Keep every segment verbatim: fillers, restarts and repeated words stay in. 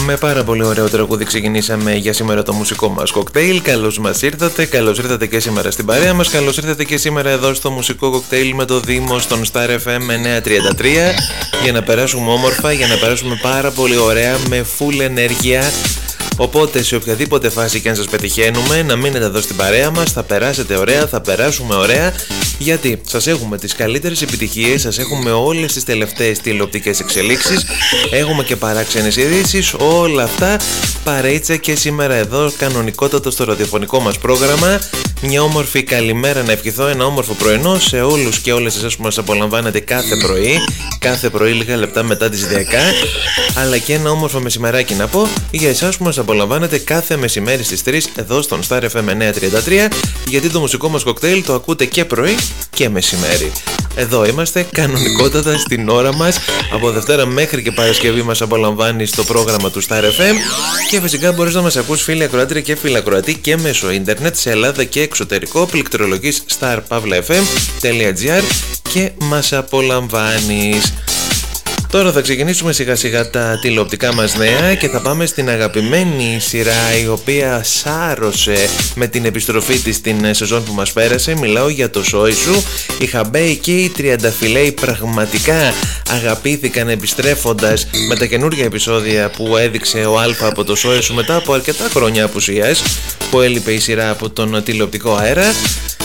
Με πάρα πολύ ωραίο τραγούδι ξεκινήσαμε για σήμερα το μουσικό μας κοκτέιλ. Καλώς μας ήρθατε, καλώς ήρθατε και σήμερα στην παρέα μας. Καλώς ήρθατε και σήμερα εδώ στο μουσικό κοκτέιλ με το Δήμο στον Star εφ εμ εννιακόσια τριάντα τρία, για να περάσουμε όμορφα, για να περάσουμε πάρα πολύ ωραία με full ενέργεια. Οπότε σε οποιαδήποτε φάση και αν σας πετυχαίνουμε, να μείνετε εδώ στην παρέα μας, θα περάσετε ωραία, θα περάσουμε ωραία, γιατί σας έχουμε τις καλύτερες επιτυχίες, σας έχουμε όλες τις τελευταίες τηλεοπτικές εξελίξεις, έχουμε και παράξενες ειδήσεις, όλα αυτά παρέτσα και σήμερα εδώ κανονικότατο στο ραδιοφωνικό μας πρόγραμμα. Μια όμορφη καλημέρα να ευχηθώ, ένα όμορφο πρωινό σε όλους και όλες εσάς που μας απολαμβάνετε κάθε πρωί, κάθε πρωί λίγα λεπτά μετά τις δέκα, αλλά και ένα όμορφο μεσημεράκι να πω για εσάς που μας απολαμβάνετε κάθε μεσημέρι στις τρεις εδώ στον Star εφ εμ εννιακόσια τριάντα τρία, γιατί το μουσικό μας κοκτέιλ το ακούτε και πρωί και μεσημέρι. Εδώ είμαστε κανονικότατα στην ώρα μας, από Δευτέρα μέχρι και Παρασκευή μας απολαμβάνει στο πρόγραμμα του Star εφ εμ, και φυσικά μπορείς να μας ακούς φίλοι ακροάτρια και φίλοι ακροατή και μέσω ίντερνετ σε Ελλάδα και εξωτερικό, πληκτρολογείς star pavla f m τελεία gr και μας απολαμβάνεις. Τώρα θα ξεκινήσουμε σιγά σιγά τα τηλεοπτικά μας νέα και θα πάμε στην αγαπημένη σειρά η οποία σάρωσε με την επιστροφή της στην σεζόν που μας πέρασε. Μιλάω για το Σόισου. Οι Χαμπέοι και οι Τριανταφυλέοι πραγματικά αγαπήθηκαν επιστρέφοντας με τα καινούργια επεισόδια που έδειξε ο Αλφα από το Σόισου μετά από αρκετά χρόνια απουσίας που έλειπε η σειρά από τον τηλεοπτικό αέρα.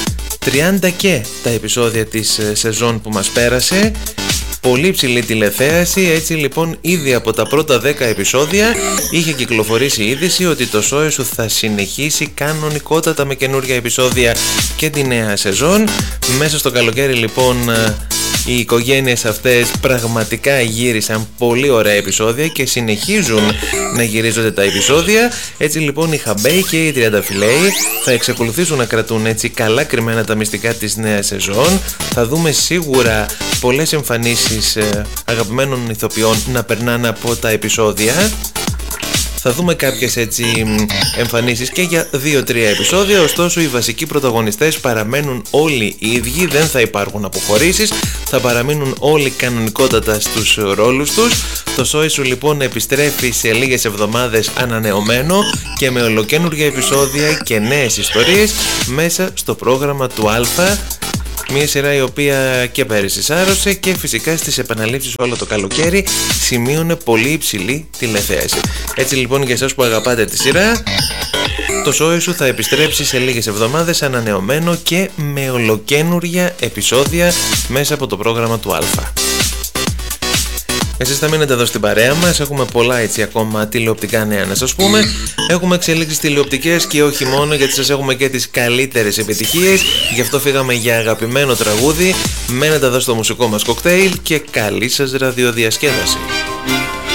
τριάντα και τα επεισόδια της σεζόν που μας πέρασε. Πολύ ψηλή τηλεθέαση, έτσι λοιπόν ήδη από τα πρώτα δέκα επεισόδια είχε κυκλοφορήσει η είδηση ότι το Σόισου θα συνεχίσει κανονικότατα με καινούργια επεισόδια και τη νέα σεζόν. Μέσα στο καλοκαίρι λοιπόν οι οικογένειες αυτές πραγματικά γύρισαν πολύ ωραία επεισόδια και συνεχίζουν να γυρίζονται τα επεισόδια. Έτσι λοιπόν οι Χαμπέοι και οι Τριανταφυλέοι θα εξακολουθήσουν να κρατούν έτσι καλά κρυμμένα τα μυστικά της νέας σεζόν. Θα δούμε σίγουρα πολλές εμφανίσεις αγαπημένων ηθοποιών να περνάνε από τα επεισόδια. Θα δούμε κάποιες έτσι εμφανίσεις και για δύο τρία επεισόδια, ωστόσο οι βασικοί πρωταγωνιστές παραμένουν όλοι οι ίδιοι, δεν θα υπάρχουν αποχωρήσεις, θα παραμείνουν όλοι κανονικότατα στους ρόλους τους. Το Σόισου λοιπόν επιστρέφει σε λίγες εβδομάδες ανανεωμένο και με ολοκαίνουργια επεισόδια και νέες ιστορίες μέσα στο πρόγραμμα του Αλφα. Μια σειρά η οποία και πέρυσι σάρωσε και φυσικά στις επαναλήψεις όλο το καλοκαίρι σημείωνε πολύ υψηλή τηλεθέαση. Έτσι λοιπόν για εσάς που αγαπάτε τη σειρά, το Σόισου θα επιστρέψει σε λίγες εβδομάδες ανανεωμένο και με ολοκαίνουργια επεισόδια μέσα από το πρόγραμμα του Αλφα. Εσείς θα μείνετε εδώ στην παρέα μας, έχουμε πολλά έτσι ακόμα τηλεοπτικά νέα να σας πούμε. Έχουμε εξελίξεις τηλεοπτικές και όχι μόνο, γιατί σας έχουμε και τις καλύτερες επιτυχίες. Γι' αυτό φύγαμε για αγαπημένο τραγούδι. Μένετε εδώ στο μουσικό μας κοκτέιλ και καλή σας ραδιοδιασκέδαση.